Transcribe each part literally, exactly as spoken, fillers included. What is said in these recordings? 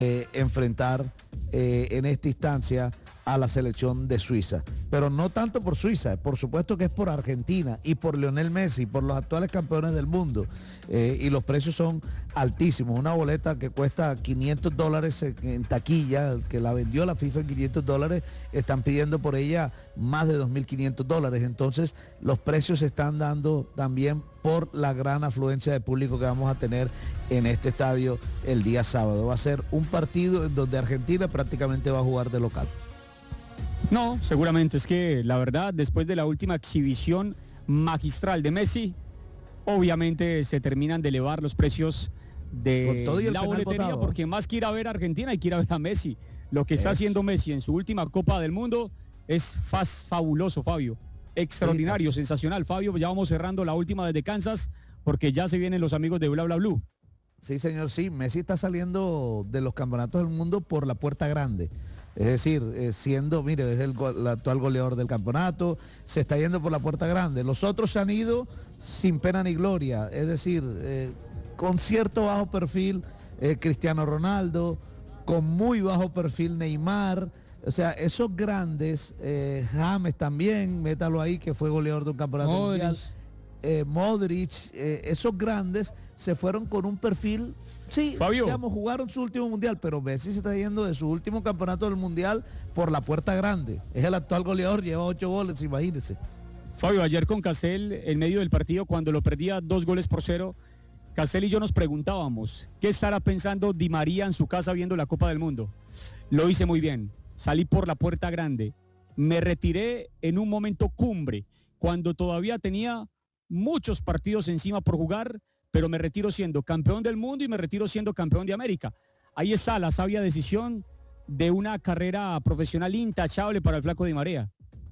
eh, enfrentar eh, en esta instancia a la selección de Suiza, pero no tanto por Suiza, por supuesto que es por Argentina y por Lionel Messi, por los actuales campeones del mundo, eh, y los precios son altísimos. Una boleta que cuesta quinientos dólares en, en taquilla, que la vendió la FIFA en quinientos dólares, están pidiendo por ella más de dos mil quinientos dólares, entonces los precios se están dando también por la gran afluencia de público que vamos a tener en este estadio el día sábado. Va a ser un partido en donde Argentina prácticamente va a jugar de local. No, seguramente, es que la verdad, después de la última exhibición magistral de Messi, obviamente se terminan de elevar los precios de la boletería, botado, porque más que ir a ver a Argentina hay que ir a ver a Messi. Lo que está es. haciendo Messi en su última Copa del Mundo es faz, fabuloso, Fabio. Extraordinario, sí, sensacional, Fabio. Ya vamos cerrando la última desde Kansas, porque ya se vienen los amigos de Bla Bla Blue. Sí, señor, sí. Messi está saliendo de los campeonatos del mundo por la puerta grande. Es decir, eh, siendo, mire, es el, el actual goleador del campeonato, se está yendo por la puerta grande. Los otros se han ido sin pena ni gloria, es decir, eh, con cierto bajo perfil eh, Cristiano Ronaldo, con muy bajo perfil Neymar. O sea, esos grandes, eh, James también, métalo ahí, que fue goleador de un campeonato Modric. mundial. Eh, Modric, eh, esos grandes se fueron con un perfil, sí, Fabio, digamos, jugaron su último mundial, pero Messi se está yendo de su último campeonato del mundial por la puerta grande. Es el actual goleador, lleva ocho goles, imagínense. Fabio, ayer con Castel, en medio del partido, cuando lo perdía dos goles por cero, Castel y yo nos preguntábamos, ¿qué estará pensando Di María en su casa viendo la Copa del Mundo? Lo hice muy bien, salí por la puerta grande, me retiré en un momento cumbre, cuando todavía tenía muchos partidos encima por jugar, pero me retiro siendo campeón del mundo y me retiro siendo campeón de América. Ahí está la sabia decisión de una carrera profesional intachable para el flaco Di María.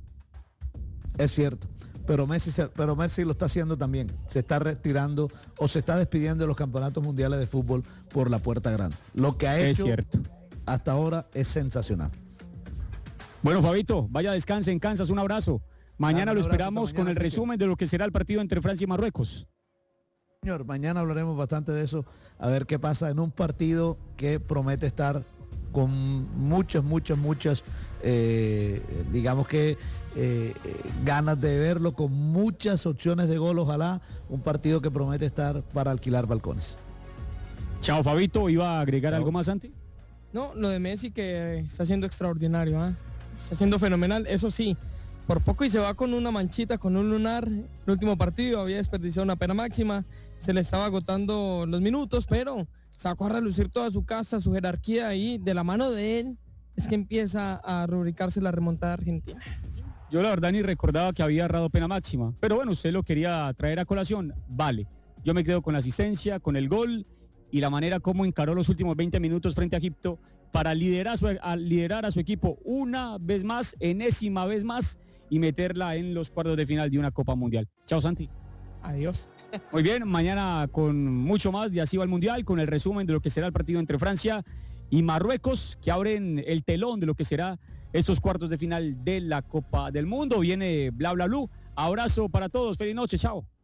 Es cierto, pero Messi, pero Messi lo está haciendo también. Se está retirando o se está despidiendo de los campeonatos mundiales de fútbol por la puerta grande. Lo que ha hecho es cierto. hasta ahora es sensacional. Bueno, Fabito, vaya descanse en Kansas, un abrazo. Mañana lo esperamos con el resumen de lo que será el partido entre Francia y Marruecos. Señor, mañana hablaremos bastante de eso, a ver qué pasa en un partido que promete estar con muchas, muchas, muchas, eh, digamos que eh, ganas de verlo, con muchas opciones de gol, ojalá, un partido que promete estar para alquilar balcones. Chao, Fabito, ¿iba a agregar Chao. algo más, Santi? No, lo de Messi que está haciendo extraordinario, ¿eh? Está haciendo fenomenal, eso sí. Por poco y se va con una manchita, con un lunar. El último partido había desperdiciado una pena máxima, se le estaba agotando los minutos, pero sacó a relucir toda su casa, su jerarquía ahí, de la mano de él, es que empieza a rubricarse la remontada argentina. Yo la verdad ni recordaba que había errado pena máxima, pero bueno, usted lo quería traer a colación, vale. Yo me quedo con la asistencia, con el gol y la manera como encaró los últimos veinte minutos frente a Egipto para liderar a su, a liderar a su equipo una vez más, enésima vez más, y meterla en los cuartos de final de una Copa Mundial. Chao, Santi. Adiós. Muy bien, mañana con mucho más de Así va el Mundial, con el resumen de lo que será el partido entre Francia y Marruecos, que abren el telón de lo que será estos cuartos de final de la Copa del Mundo. Viene Bla Bla Blue. Abrazo para todos, feliz noche, chao.